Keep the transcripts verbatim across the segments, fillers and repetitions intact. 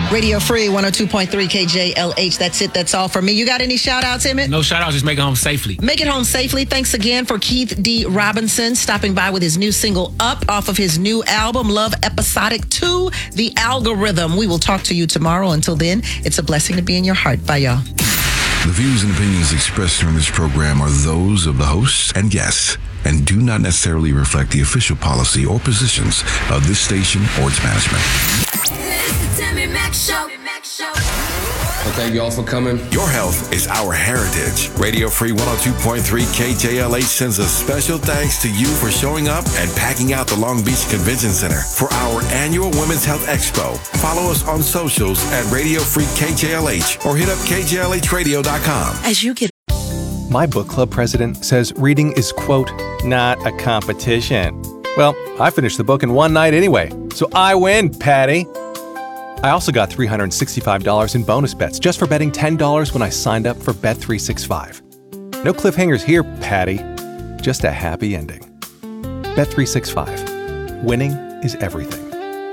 Radio Free one oh two point three K J L H. That's it. That's all for me. You got any shout outs, Emmett? No shout outs. Just make it home safely. Make it home safely. Thanks again for Keith D. Robinson stopping by with his new single Up off of his new album, Love Episodic two, The Algorithm. We will talk to you tomorrow. Until then, it's a blessing to be in your heart. Bye, y'all. The views and opinions expressed during this program are those of the hosts and guests and do not necessarily reflect the official policy or positions of this station or its management. Well, thank you all for coming. Your health is our heritage. Radio Free one oh two point three K J L H sends a special thanks to you for showing up and packing out the Long Beach Convention Center for our annual Women's Health Expo. Follow us on socials at Radio Free K J L H or hit up K J L H radio dot com. As you get My book club president says reading is, quote, not a competition. Well, I finished the book in one night anyway, so I win, Patty. I also got three hundred sixty-five dollars in bonus bets just for betting ten dollars when I signed up for Bet three sixty-five. No cliffhangers here, Patty. Just a happy ending. Bet three sixty-five. Winning is everything.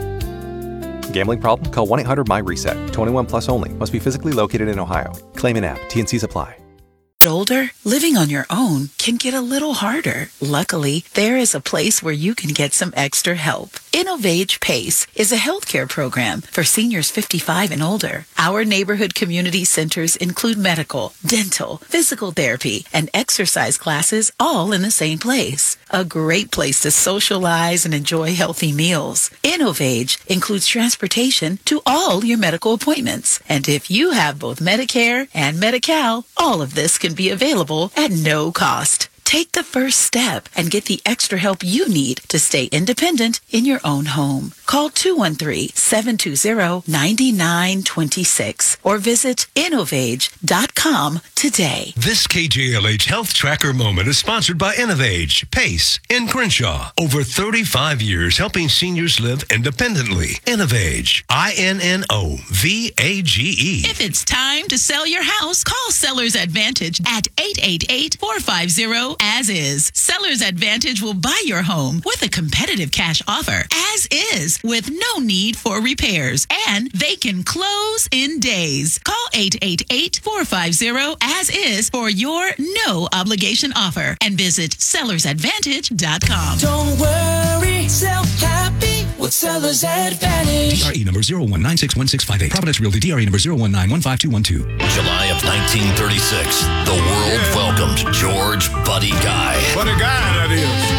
Gambling problem? Call one eight hundred my reset. twenty-one plus only. Must be physically located in Ohio. Claim in app. T N Cs apply. Older, living on your own can get a little harder. Luckily, there is a place where you can get some extra help. InnovAge PACE is a healthcare program for seniors fifty-five and older. Our neighborhood community centers include medical, dental, physical therapy, and exercise classes all in the same place. A great place to socialize and enjoy healthy meals. InnovAge includes transportation to all your medical appointments. And if you have both Medicare and Medi-Cal, all of this can be available at no cost. Take the first step and get the extra help you need to stay independent in your own home. Call two one three, seven two zero, nine nine two six or visit innovage dot com today. This K J L H Health Tracker moment is sponsored by InnovAge PACE in Crenshaw. Over thirty-five years helping seniors live independently. InnovAge. I N N O V A G E. If it's time to sell your house, call Sellers Advantage at eight eight eight, four five zero, as is. Sellers Advantage will buy your home with a competitive cash offer, as is, with no need for repairs. And they can close in days. Call eight eight eight, four five zero, as is for your no obligation offer and visit sellers advantage dot com. Don't worry, sell happy with Sellers Advantage. D R E number zero one nine six one six five eight. Providence Realty, D R E number zero one nine one five two one two. July of nineteen thirty-six, the world welcomed George Buddy Guy. What a guy that is.